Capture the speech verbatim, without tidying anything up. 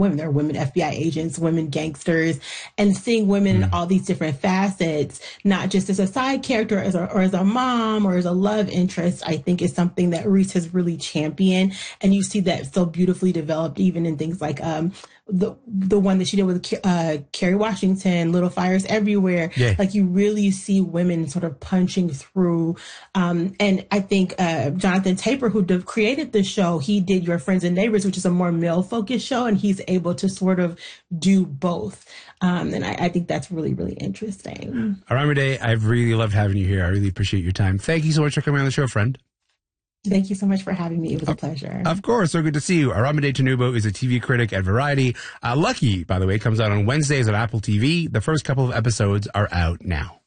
women. There are women F B I agents, women gangsters, and seeing women mm. in all these different facets, not just as a side character as a, or as a mom or as a love interest, I think is something that Reese has really championed. And you see that so beautifully developed even in things like um, the the one that she did with uh, Kerry Washington, Little Fires Everywhere. Yeah. Like you really see women sort of punching through. Um, and I think uh, Jonathan Taper, who de- created the show, he did Your Friends and Neighbors, which is a more male-focused show, and he's able to sort of do both. Um, and I, I think that's really, really interesting. Aramide, I've really loved having you here. I really appreciate your time. Thank you so much for coming on the show, friend. Thank you so much for having me. It was a pleasure. Of course. So good to see you. Aramide Tinubu is a T V critic at Variety. Uh, Lucky, by the way, comes out on Wednesdays on Apple T V. The first couple of episodes are out now.